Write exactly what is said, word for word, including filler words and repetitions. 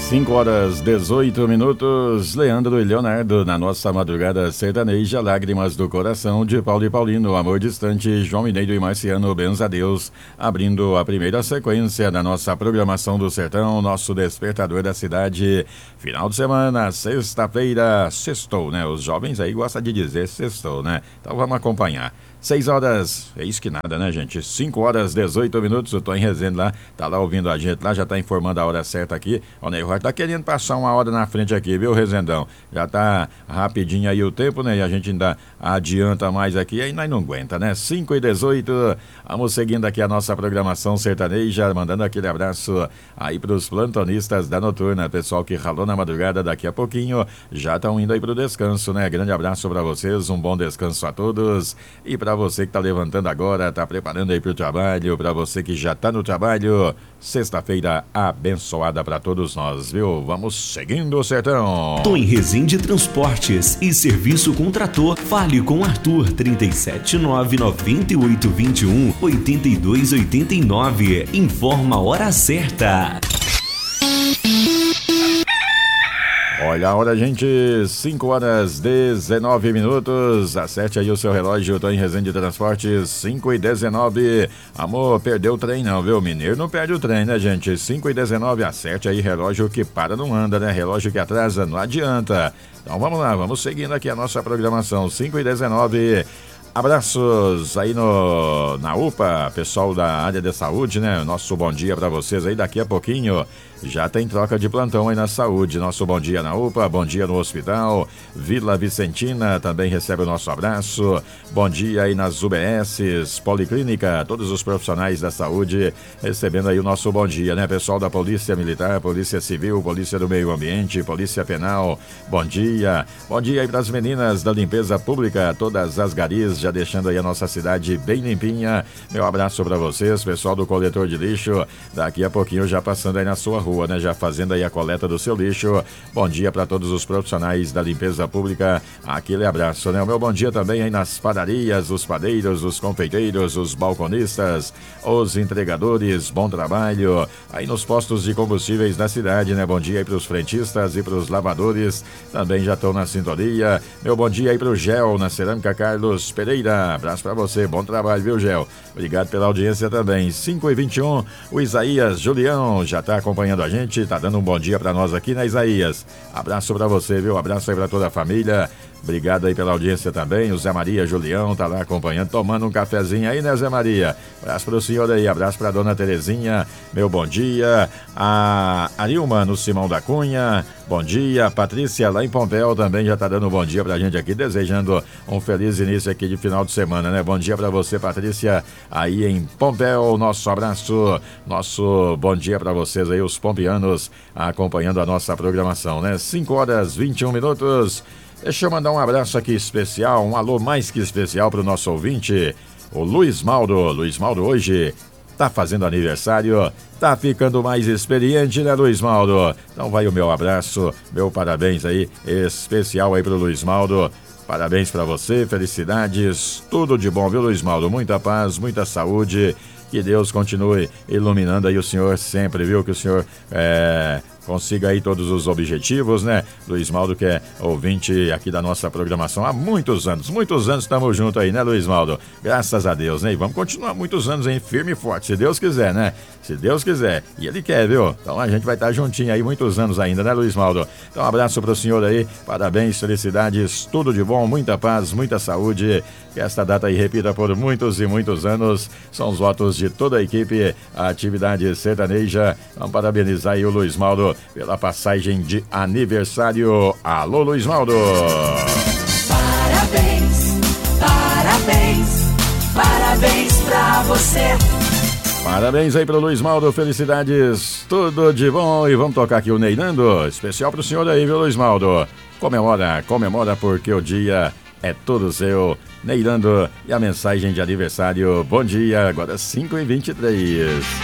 cinco horas dezoito minutos, Leandro e Leonardo na nossa madrugada sertaneja, Lágrimas do Coração, de Paulo e Paulino, Amor Distante, João Mineiro e Marciano, Benza Deus, abrindo a primeira sequência da nossa programação do Sertão, nosso despertador da cidade. Final de semana, sexta-feira, sextou, né? Os jovens aí gostam de dizer sextou, né? Então vamos acompanhar. seis horas, é isso que nada, né, gente? cinco horas, dezoito minutos, eu tô em Resende lá, tá lá ouvindo a gente lá, já tá informando a hora certa aqui. O Neymar tá querendo passar uma hora na frente aqui, viu, Resendão? Já tá rapidinho aí o tempo, né? E a gente ainda adianta mais aqui, aí nós não aguenta, né? cinco e dezoito, vamos seguindo aqui a nossa programação sertaneja, mandando aquele abraço aí pros plantonistas da Noturna, pessoal que ralou na madrugada, daqui a pouquinho já estão indo aí pro descanso, né? Grande abraço pra vocês, um bom descanso a todos. E pra você que tá levantando agora, tá preparando aí pro trabalho, pra você que já tá no trabalho, sexta-feira abençoada pra todos nós, viu? Vamos seguindo o Sertão. Tô em Resende Transportes e Serviço com Trator. Fale com Arthur, trinta e sete, nove nove oito, vinte e um, oitenta e dois, oitenta e nove. Informa a hora certa. Olha a hora, gente, cinco horas dezenove minutos, acerte aí o seu relógio, eu tô em Resende Transportes, cinco e dezenove, amor, perdeu o trem não, viu, mineiro não perde o trem, né, gente, cinco e dezenove, acerte aí, relógio que para não anda, né, relógio que atrasa não adianta. Então vamos lá, vamos seguindo aqui a nossa programação, cinco e dezenove, abraços aí no, na U P A, pessoal da área de saúde, né? Nosso bom dia para vocês aí, daqui a pouquinho já tem troca de plantão aí na saúde. Nosso bom dia na U P A, bom dia no hospital. Vila Vicentina também recebe o nosso abraço. Bom dia aí nas U B Ss, Policlínica, todos os profissionais da saúde recebendo aí o nosso bom dia, né? Pessoal da Polícia Militar, Polícia Civil, Polícia do Meio Ambiente, Polícia Penal, bom dia. Bom dia aí para as meninas da limpeza pública, todas as garis, já deixando aí a nossa cidade bem limpinha. Meu abraço para vocês, pessoal do coletor de lixo, daqui a pouquinho já passando aí na sua rua, né? Já fazendo aí a coleta do seu lixo. Bom dia para todos os profissionais da limpeza pública, aquele abraço, né? O meu bom dia também aí nas padarias, os padeiros, os confeiteiros, os balconistas, os entregadores, bom trabalho aí nos postos de combustíveis da cidade, né? Bom dia aí para os frentistas e para os lavadores, também já estão na sintonia. Meu bom dia aí para o Gel, na Cerâmica Carlos Pereira. Abraço pra você, bom trabalho, viu, Gel? Obrigado pela audiência também. cinco e vinte e um, o Isaías Julião já tá acompanhando a gente, tá dando um bom dia pra nós aqui, né, Isaías? Abraço pra você, viu? Abraço aí pra toda a família. Obrigado aí pela audiência também. O Zé Maria Julião tá lá acompanhando, tomando um cafezinho aí, né, Zé Maria? Abraço pro senhor aí, abraço pra dona Terezinha, meu bom dia. A Arilma no Simão da Cunha, bom dia. Patrícia lá em Pompéu também já tá dando um bom dia pra gente aqui, desejando um feliz início aqui de final de semana, né? Bom dia pra você, Patrícia, aí em Pompéu. Nosso abraço, nosso bom dia pra vocês aí, os pompianos, acompanhando a nossa programação, né? cinco horas vinte e um minutos. Deixa eu mandar um abraço aqui especial, um alô mais que especial para o nosso ouvinte, o Luiz Maldo. Luiz Maldo hoje tá fazendo aniversário, tá ficando mais experiente, né, Luiz Maldo? Então vai o meu abraço, meu parabéns aí, especial aí pro Luiz Maldo. Parabéns para você, felicidades, tudo de bom, viu, Luiz Maldo? Muita paz, muita saúde, que Deus continue iluminando aí o senhor sempre, viu? Que o senhor é... consiga aí todos os objetivos, né? Luiz Maldo, que é ouvinte aqui da nossa programação há muitos anos, muitos anos estamos juntos aí, né, Luiz Maldo? Graças a Deus, né? E vamos continuar muitos anos aí, firme e forte, se Deus quiser, né? Se Deus quiser. E Ele quer, viu? Então a gente vai estar juntinho aí muitos anos ainda, né, Luiz Maldo? Então um abraço pro senhor aí, parabéns, felicidades, tudo de bom, muita paz, muita saúde. Que esta data aí repita por muitos e muitos anos. São os votos de toda a equipe, a atividade sertaneja. Vamos parabenizar aí o Luiz Maldo pela passagem de aniversário. Alô, Luiz Maldo! Parabéns, parabéns, parabéns pra você. Parabéns aí pro Luiz Maldo, felicidades, tudo de bom. E vamos tocar aqui o Neirando, especial pro senhor aí, viu, Luiz Maldo? Comemora, comemora porque o dia é todo seu. Neirando e a mensagem de aniversário. Bom dia, agora cinco e vinte e três.